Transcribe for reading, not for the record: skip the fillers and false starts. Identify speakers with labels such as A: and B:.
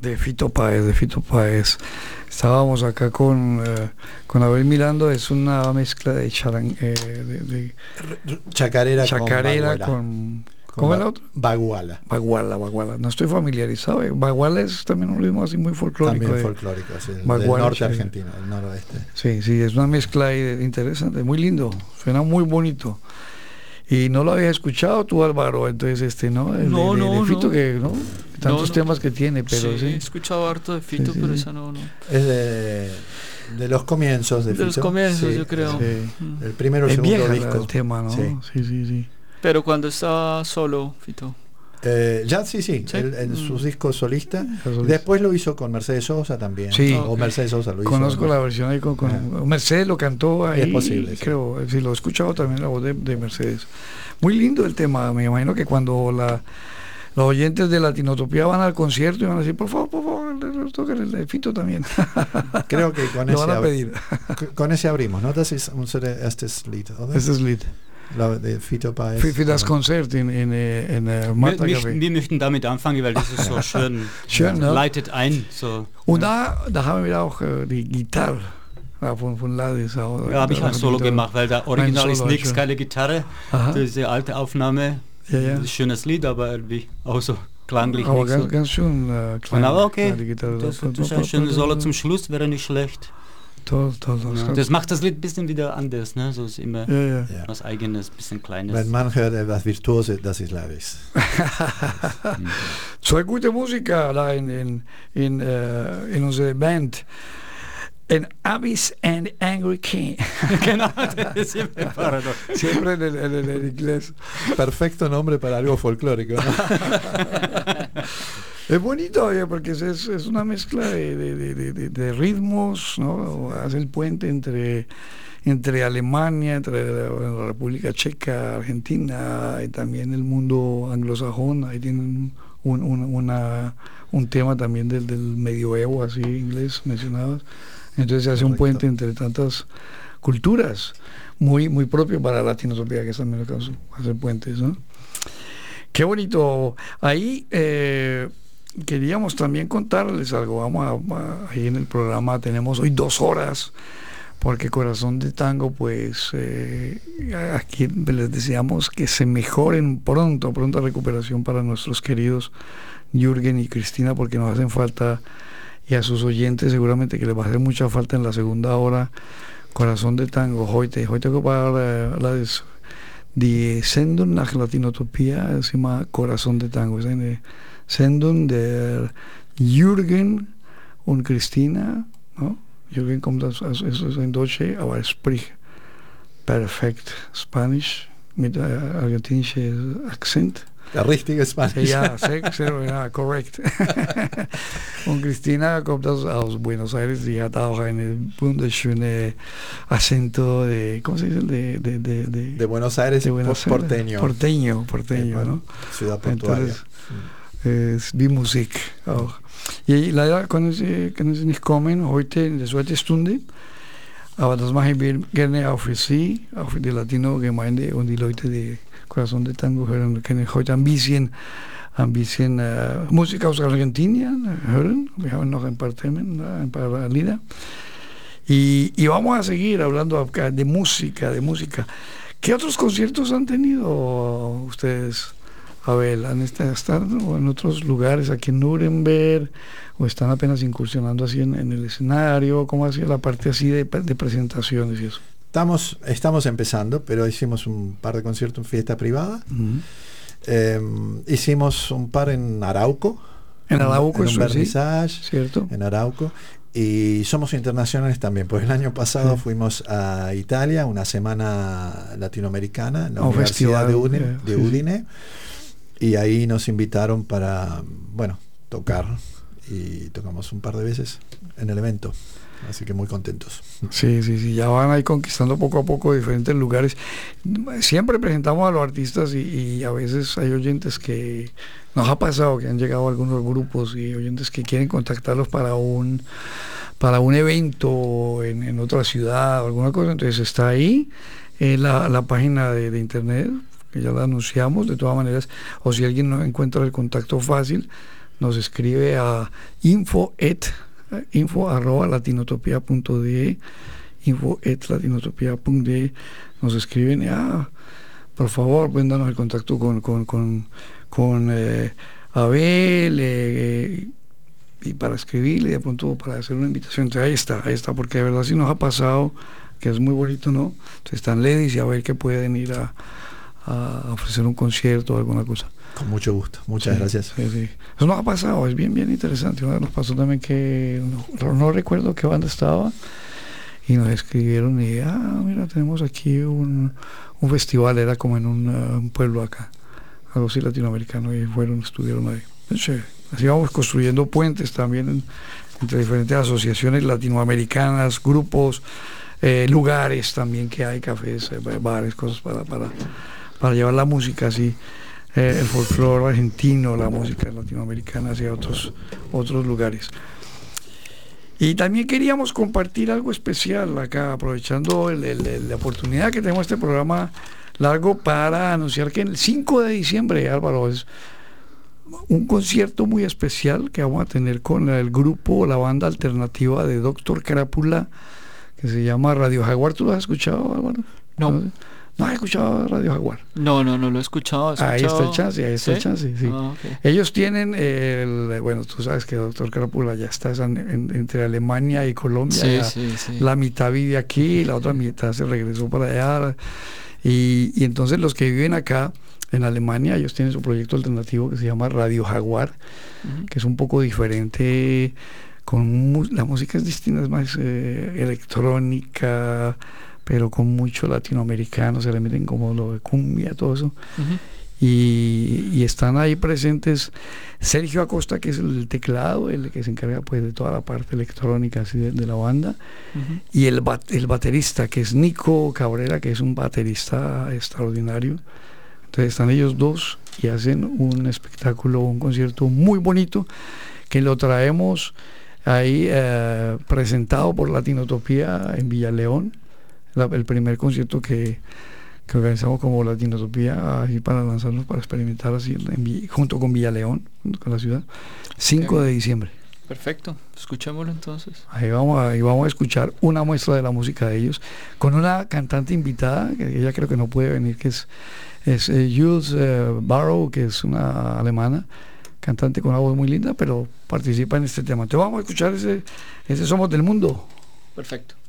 A: de Fito Páez. Estábamos acá con Abel Mirando, es una mezcla de chacarera con ¿cómo es la otra?
B: Baguala.
A: No estoy familiarizado. Baguala es también un ritmo así muy folclórico.
B: También folclórico, sí, del norte argentino, del noroeste.
A: Sí, es una mezcla interesante, muy lindo, suena muy bonito. Y no lo había escuchado tú, Álvaro, entonces no, de Fito, que no, tantos temas que tiene, pero sí.
C: He escuchado harto de Fito, pero esa no.
B: Es de los comienzos de Fito.
C: De los comienzos, yo creo.
A: Sí.
B: El primero o
A: es
B: segundo
A: vieja
B: disco.
A: el tema, ¿no? Sí.
C: Pero cuando estaba solo, Fito.
B: Ya sí. En sus discos solista. Después lo hizo con Mercedes Sosa también.
A: Sí.
B: O Mercedes Sosa lo hizo.
A: Conozco la versión ahí con Mercedes lo cantó ahí.
B: Es posible.
A: Creo, sí, lo he escuchado también la voz de Mercedes. Muy lindo el tema. Me imagino que cuando los oyentes de Latinotopía van al concierto y van a decir, por favor, toquen el de Fito también.
B: Creo que con
A: lo van a pedir.
B: Con ese abrimos, ¿no? Das ist unser erstes Lied, oder?
A: Erstes Lied.
B: De Fito Páez.
A: Für das Konzert in Marta Café.
D: Wir möchten damit anfangen, weil das ist so schön.
A: Schön, ne?
D: Leitet ein. So.
A: Und da haben wir auch die Gitarre von Ladis.
D: Ja, habe ich ein Solo gemacht, weil da original ist nichts, keine Gitarre.
A: Aha.
D: Diese alte Aufnahme, schönes Lied, aber irgendwie auch so klanglich.
A: Aber
D: nicht
A: ganz schön klein.
D: Aber okay,
A: die Gitarre.
D: das ist ein schönes Solo zum Schluss, wäre nicht schlecht.
A: Toll.
D: Ja, das macht das Lied ein bisschen wieder anders, ne? So ist immer was Eigenes, ein bisschen Kleines.
B: Wenn man hört etwas Virtuose, das ist Ladis.
A: Zwei gute Musiker da in unserer Band. En Abyss and Angry King.
D: Genau, siempre paradox.
A: Siempre en inglés.
B: Perfecto nombre para algo folclórico, ¿no?
A: Es bonito, porque es una mezcla de ritmos, ¿no? Hace el puente entre Alemania, entre la República Checa, Argentina y también el mundo anglosajón. Ahí tienen un tema también del medioevo, así inglés mencionabas. Entonces se hace un puente entre tantas culturas, muy propio para la Latinotopía, que es también el caso, hacer puentes, ¿no? Qué bonito. Ahí queríamos también contarles algo. Ahí en el programa tenemos hoy 2 horas, porque Corazón de Tango, pues aquí les deseamos que se mejoren pronta recuperación para nuestros queridos Jürgen y Cristina, porque nos hacen falta, y a sus oyentes seguramente que les va a hacer mucha falta en la segunda hora. Corazón de Tango, heute war die Sendung nach Latinotopia, es llama Corazón de Tango, es eine Sendung der Jürgen und Cristina, ¿no? Jürgen kommt es ist ein Deutsche, aber er spricht perfekt Spanisch mit argentinischem Akzent.
B: Der richtige Spanisch.
A: Ja, korrekt. Und Cristina kommt aus Buenos Aires, die hat auch einen wunderschönen Acento de, ¿cómo se dice?
B: De Buenos Aires,
A: de Buenos
B: porteño.
A: Porteño, ¿no?
B: Ciudad portuaria.
A: Entonces, die Musik auch. Y leider können sie nicht kommen heute in der zweiten Stunde, aber das machen wir gerne auch für Sie, auch für die Latino-Gemeinde und die Leute, die Corazón de Tango hören, können heute ein bisschen Musik aus Argentinien hören. Wir haben noch ein paar Themen, ein paar Lieder. Y vamos a seguir hablando de música. ¿Qué otros conciertos han tenido ustedes, Abel? ¿Han estado en otros lugares, aquí en Nuremberg, o están apenas incursionando así en el escenario? ¿Cómo ha sido la parte así de presentaciones y eso?
B: Estamos empezando, pero hicimos un par de conciertos en fiesta privada. Hicimos un par en Arauco.
A: En Arauco,
B: en un vernissage,
A: sí, cierto.
B: En Arauco. Y somos internacionales también, pues el año pasado fuimos a Italia, una semana latinoamericana en la Universidad de Udine, y ahí nos invitaron para, tocar, y tocamos un par de veces en el evento. Así que muy contentos.
A: Sí, ya van ahí conquistando poco a poco diferentes lugares. Siempre presentamos a los artistas y a veces hay oyentes que nos ha pasado que han llegado algunos grupos y oyentes que quieren contactarlos para un evento en otra ciudad o alguna cosa. Entonces está ahí la página de internet, que ya la anunciamos de todas maneras, o si alguien no encuentra el contacto fácil, nos escribe a info@latinotopia.de, info@latinotopia.de, nos escriben, por favor, pueden darnos el contacto con Abel, y para escribirle, de pronto para hacer una invitación. Entonces ahí está, porque de verdad sí nos ha pasado, que es muy bonito, ¿no? Entonces están ladies y a ver que pueden ir a ofrecer un concierto o alguna cosa.
B: Con mucho gusto, muchas gracias.
A: Sí. Eso nos ha pasado, es bien interesante. Una vez nos pasó también que no recuerdo qué banda estaba, y nos escribieron y mira, tenemos aquí un festival, era como en un pueblo acá, algo así latinoamericano, y estuvieron ahí. Así vamos construyendo puentes también entre diferentes asociaciones latinoamericanas, grupos, lugares también que hay, cafés, bares, cosas para llevar la música así, el folclore argentino, la música latinoamericana hacia otros lugares. Y también queríamos compartir algo especial acá, aprovechando la oportunidad que tenemos este programa largo, para anunciar que el 5 de diciembre, Álvaro, es un concierto muy especial que vamos a tener con el grupo, la banda alternativa de Dr. Crápula, que se llama Radio Jaguar. ¿Tú lo has escuchado, Álvaro?
C: No.
A: ¿No has escuchado Radio Jaguar?
C: No lo he escuchado.
A: Ahí está el chance,
C: ¿Sí?
A: El chance, sí.
C: Okay.
A: Ellos tienen, bueno, tú sabes que Dr. Crápula ya está entre Alemania y Colombia.
C: Sí.
A: La mitad vive aquí, la otra mitad se regresó para allá. Y entonces los que viven acá en Alemania, ellos tienen su proyecto alternativo que se llama Radio Jaguar, que es un poco diferente, la música es distinta, es más electrónica, pero con mucho latinoamericano, se le meten como lo de cumbia, todo eso. Y están ahí presentes Sergio Acosta, que es el teclado, el que se encarga pues de toda la parte electrónica así de la banda, y el baterista, que es Nico Cabrera, que es un baterista extraordinario. Entonces están ellos dos y hacen un espectáculo, un concierto muy bonito, que lo traemos ahí presentado por Latinotopía en Villaleón, el primer concierto que organizamos como Latinotopía, ahí para lanzarnos, para experimentar así junto con Villaleón, junto con la ciudad, 5 de diciembre.
C: Perfecto, escuchémoslo entonces.
A: Ahí vamos a escuchar una muestra de la música de ellos, con una cantante invitada, que ella creo que no puede venir, que es Jules Barrow, que es una alemana, cantante con una voz muy linda, pero participa en este tema. Te vamos a escuchar ese Somos del Mundo.
C: Perfecto.